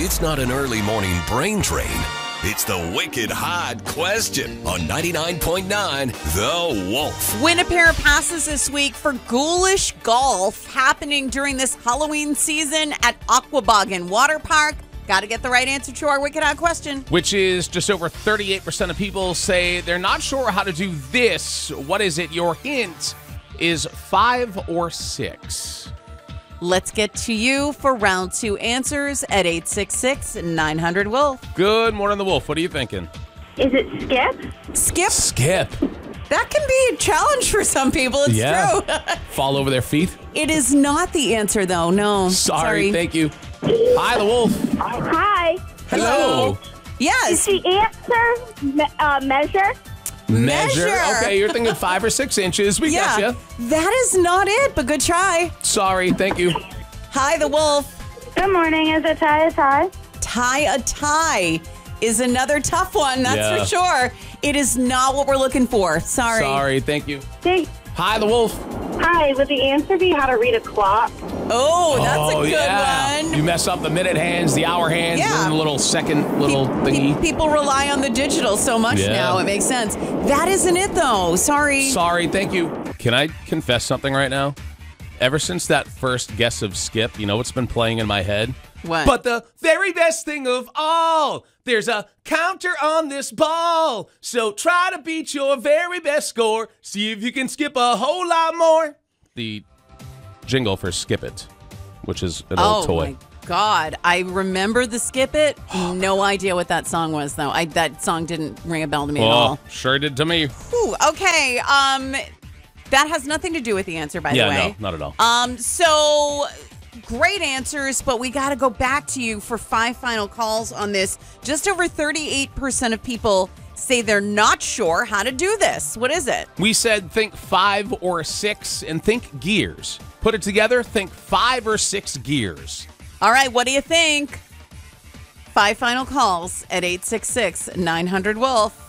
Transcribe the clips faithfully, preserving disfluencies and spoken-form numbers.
It's not an early morning brain drain. It's the wicked hard question on ninety-nine point nine The Wolf. Win a pair of passes this week for Ghoulish Golf happening during this Halloween season at Aquaboggan Water Park. Got to get the right answer to our wicked hard question. Which is just over thirty-eight percent of people say they're not sure how to do this. What is it? Your hint is five or six. Let's get to you for round two answers at eight six six, nine hundred, wolf. Good morning, The Wolf. What are you thinking? Is it skip? Skip? Skip. That can be a challenge for some people. It's Yeah. true. Fall over their feet? It is not the answer, though. No. Sorry, thank you. Hi, The Wolf. Hi. Hello. Yes. Is the answer me- uh, measure? Measure. Measure. Okay, you're thinking five or six inches. We got yeah. you. That is not it, but good try. Sorry, thank you. Hi, The Wolf. Good morning. Is it tie a tie? Tie a tie is another tough one, that's Yeah. for sure. It is not what we're looking for. Sorry. Sorry, thank you. Thanks. Hi, The Wolf. Hi. Would the answer be how to read a clock? Oh, that's oh, a good yeah. one. You mess up the minute hands, the hour hands, Yeah. and the little second little Pe- thingy. pe- People rely on the digital so much Yeah. now. It makes sense. That isn't it, though. Sorry. Sorry, thank you. Can I confess something right now? Ever since that first guess of Skip, you know what's been playing in my head? What? But the very best thing of all, there's a counter on this ball. So try to beat your very best score. See if you can skip a whole lot more. The jingle for Skip It, which is an oh, old toy. my God. I remember the Skip It. No idea what that song was, though. I That song didn't ring a bell to me at all. Oh, sure did to me. Whew, okay. Um, that has nothing to do with the answer, by Yeah, the way. no, not at all. Um, so great answers, but we got to go back to you for five final calls on this. Just over thirty-eight percent of people say they're not sure how to do this. What is it? We said think five or six and think gears. Put it together, think five or six gears. All right, what do you think? Five final calls at eight six six, nine hundred, wolf.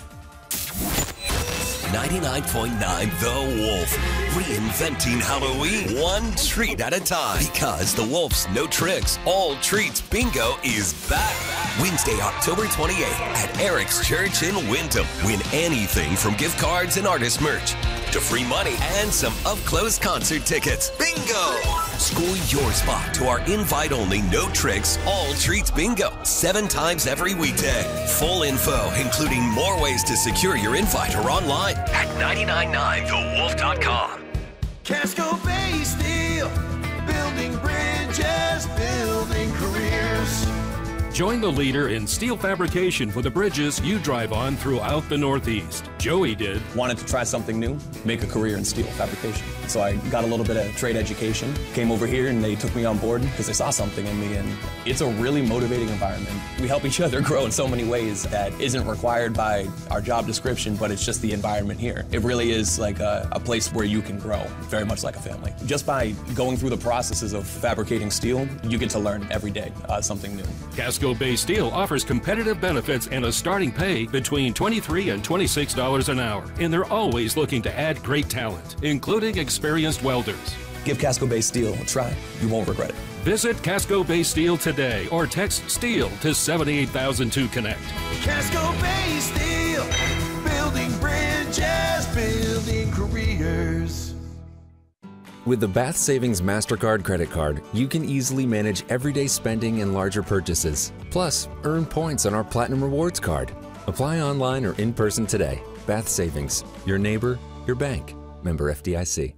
ninety-nine point nine The Wolf. Reinventing Halloween one treat at a time. Because The Wolf's No Tricks, All Treats Bingo is back. Wednesday, October twenty-eighth at Eric's Church in Wyndham. Win anything from gift cards and artist merch to free money and some up-close concert tickets. Bingo! Score your spot to our invite-only No Tricks, All Treats Bingo. Seven times every weekday. Full info, including more ways to secure your invite or online at nine nine nine the wolf dot com. Casco Bay Steel, building bridges, building careers. Join the leader in steel fabrication for the bridges you drive on throughout the Northeast. Joey did. Wanted to try something new, make a career in steel fabrication. So I got a little bit of trade education, came over here and they took me on board because they saw something in me, and it's a really motivating environment. We help each other grow in so many ways that isn't required by our job description, but it's just the environment here. It really is like a, a place where you can grow, very much like a family. Just by going through the processes of fabricating steel, you get to learn every day uh, something new. Casco Bay Steel offers competitive benefits and a starting pay between twenty-three dollars and twenty-six dollars an hour. And they're always looking to add great talent, including experienced welders. Give Casco Bay Steel a try. You won't regret it. Visit Casco Bay Steel today or text STEEL to seven eight thousand to connect. Casco Bay Steel, building bridges, building careers. With the Bath Savings MasterCard credit card, you can easily manage everyday spending and larger purchases. Plus, earn points on our Platinum Rewards card. Apply online or in person today. Bath Savings, your neighbor, your bank. Member F D I C.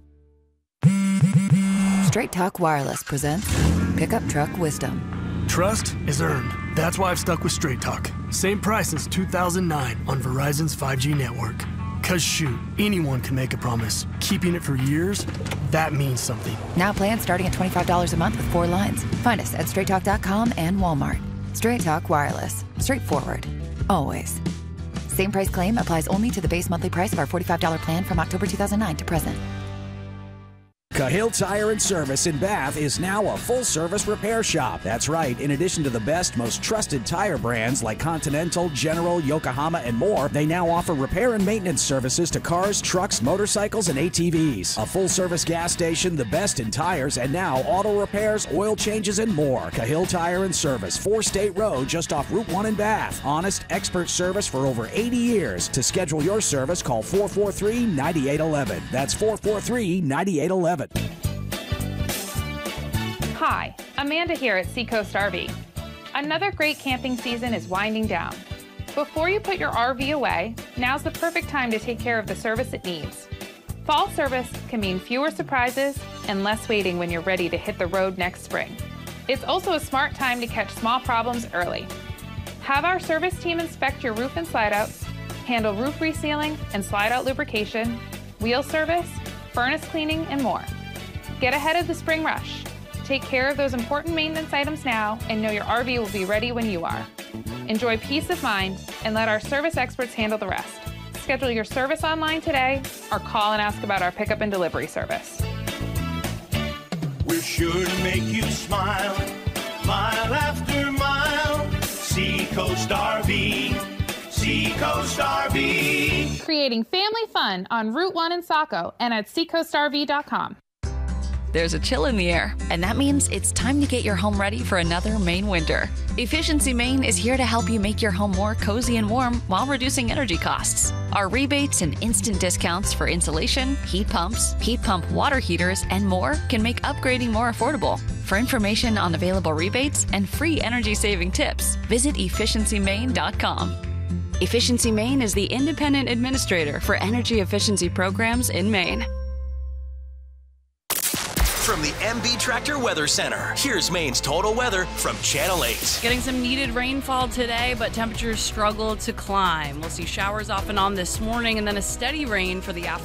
Straight Talk Wireless presents Pickup Truck Wisdom. Trust is earned. That's why I've stuck with Straight Talk. Same price since two thousand nine on Verizon's five G network. Cause shoot, anyone can make a promise. Keeping it for years, that means something. Now plans starting at twenty-five dollars a month with four lines. Find us at straight talk dot com and Walmart. Straight Talk Wireless. Straightforward. Always. Same price claim applies only to the base monthly price of our forty-five dollars plan from October two thousand nine to present. Cahill Tire and Service in Bath is now a full-service repair shop. That's right. In addition to the best, most trusted tire brands like Continental, General, Yokohama, and more, they now offer repair and maintenance services to cars, trucks, motorcycles, and A T Vs. A full-service gas station, the best in tires, and now auto repairs, oil changes, and more. Cahill Tire and Service, four State Road, just off Route one in Bath. Honest, expert service for over eighty years. To schedule your service, call four four three, nine eight one one. That's four four three, nine eight one one. Hi, Amanda here at Seacoast R V. Another great camping season is winding down. Before you put your R V away, now's the perfect time to take care of the service it needs. Fall service can mean fewer surprises and less waiting when you're ready to hit the road next spring. It's also a smart time to catch small problems early. Have our service team inspect your roof and slide outs, handle roof resealing and slide out lubrication, wheel service, furnace cleaning, and more. Get ahead of the spring rush. Take care of those important maintenance items now and know your R V will be ready when you are. Enjoy peace of mind and let our service experts handle the rest. Schedule your service online today or call and ask about our pickup and delivery service. We're sure to make you smile, mile after mile. Seacoast R V, Seacoast R V. Creating family fun on Route one in Saco and at seacoast r v dot com. There's a chill in the air, and that means it's time to get your home ready for another Maine winter. Efficiency Maine is here to help you make your home more cozy and warm while reducing energy costs. Our rebates and instant discounts for insulation, heat pumps, heat pump water heaters, and more can make upgrading more affordable. For information on available rebates and free energy-saving tips, visit efficiency maine dot com. Efficiency Maine is the independent administrator for energy efficiency programs in Maine. From the M B Tractor Weather Center, here's Maine's total weather from Channel eight. Getting some needed rainfall today, but temperatures struggle to climb. We'll see showers off and on this morning and then a steady rain for the afternoon.